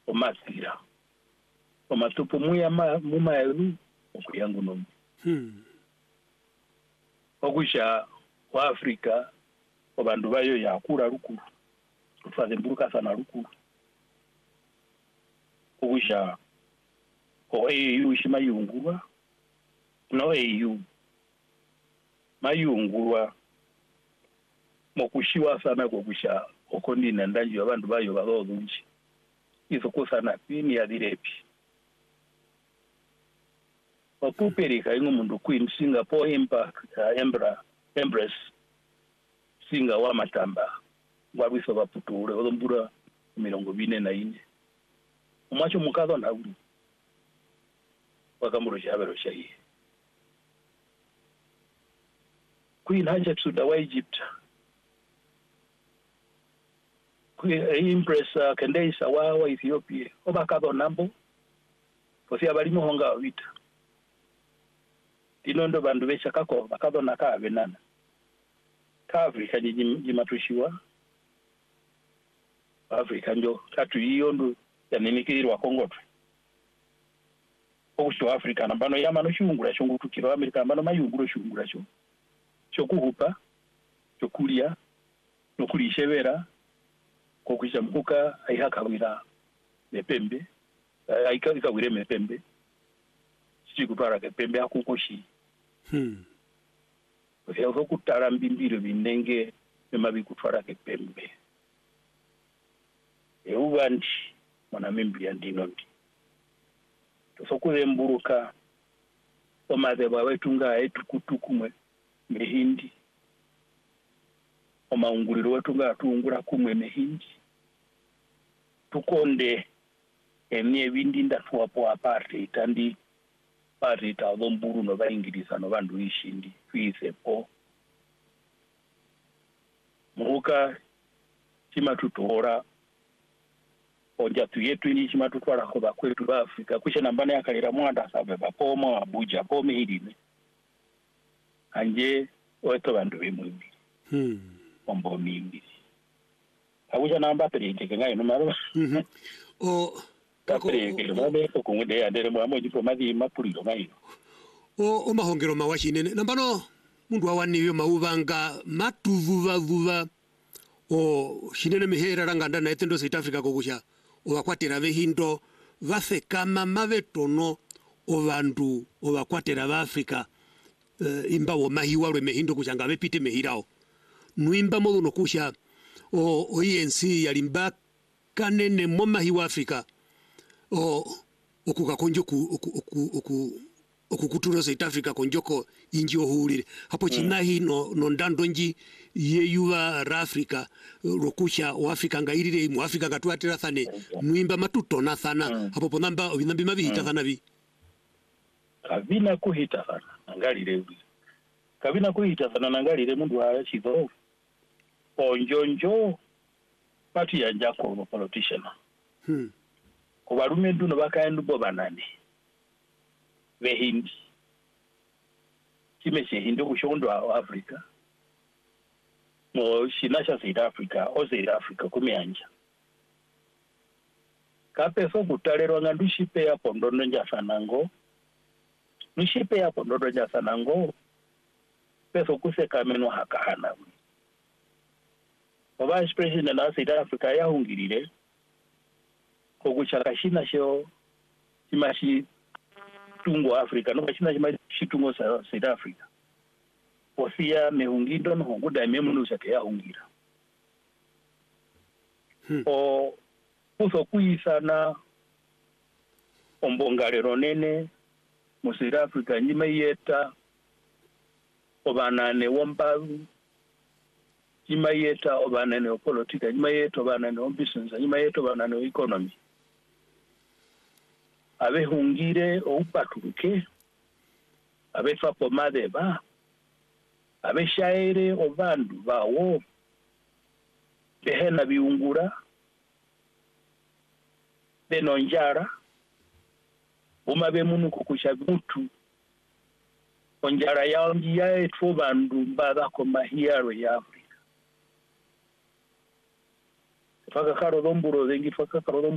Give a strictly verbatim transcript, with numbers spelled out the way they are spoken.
omasira omatupu muya mumaelu okuyangu nomu hmm okusha wa Afrika obandu bayo yakura lukulu tufaze mburuka sana lukulu okusha o E U shimayungurwa no E U mayungurwa mokushiwa sana kokusha okondina ndanji abantu bayo bazodunji izo kusana pini ya direpi opuperika ingo mundu Queen Singapore Impact uh, Embra Embrace singa wa matamba ngwabiso baputure odombura mirongo bine na ine umwacho mukazo ndawuli wakamuro shabero shayi Queen Hatshepsut wa Egypt Queen Empress uh, Candace wa wa Ethiopia obakazo nambo kosi abalimo honga wita inondo bandu becha kako bakazo nakabe nana ka Afrika jimatushiwa Afrika njo katu iyo ndo yanemikirwa kongotwe okusho Afrika nambano yamano shungura shungu tukira Amerika nambano mayunguro shungura sho shokuhupa shokulia nokulishebera kokwisha mkuka aihakawira mepembe aikawire mepembe chikutwara kepembe akukoshi hmm Kwa kutara mbimbiro binenge memabi kutwara kepembe eubandi mwana mimbi ya ndinondi tosokuze mburuka omadheba wetu nga etukutukumwe mehindi omaunguliro wetu nga tuungura kumwe mehindi tukonde emye bindi ndatuwapo aparte itandi pari tawo mburu no baingiriza no bandu ishindi twisepo muka chima tutora onja tuyetu ni chima tutwara ko bakwetu ba Afrika kushe nambane yakalira mwanda sabe bapomo Abuja pome hidine anje oeto bandu bimwimbi hmm ombo mimbi Abuja namba pereke ngai no maro mhm o kako ngere ko ngode ya ndere mwa moji pomadi mapuliro ngai o o mahongero mawashine nambano mundu wawaniyo maubanga matuvuva vuva o shinene mihera ranganda na etendo South Africa kokusha obakwatera behindo vafekama mavetono ovandu obakwatera ba Africa uh, imba wo mahiwa lwe mehindo kushanga bepite mehirao nuimba modo nokusha o o E N C yalimba kanene mo mahiwa Africa o okukakonjo ku oku oku okukutura South Africa konjoko inji ohulire hapo chinahi no, no ndando nji yeyuwa ra Africa rokusha o Africa ngairire mu Africa gatwatira thane muimba matutona thana mm. hapo ponamba obinambi mabihita thana bi kabina kuhita thana ngalire kabina kuhita thana nangalire mundu wa chizo onjonjo pati ya jako no politician hmm kubarume nduno bakaendu bo banane behindi kimeshe hindi kushondo wa Afrika mo shinasha South Africa o South Africa kumianja kapeso kutalero ngandushipe ya pondondo nja sanango nishipe ya pondondo nja sanango peso kuseka meno hakahana Baba President na South Africa ya hungirire kokuchakashina sho kimashi tungo Africa no kashina kimashi tungo South Africa osia mehungindo no honguda memunu chake ya hungira hmm. o uso kuisana ombongalero nene mu South Africa nyima yeta obanane wombaru nyima yeta obanane o politika nyima yeta obanane o business nyima yeta obanane o economy abe hungire o upaturuke abe fapo madeba abe shaire o bandu bawo behena biungura benonjara umabe munu kukusha mutu onjara yao njia etu bandu mbada ko mahiyaro ya Afrika faka karo domburo zengi faka karo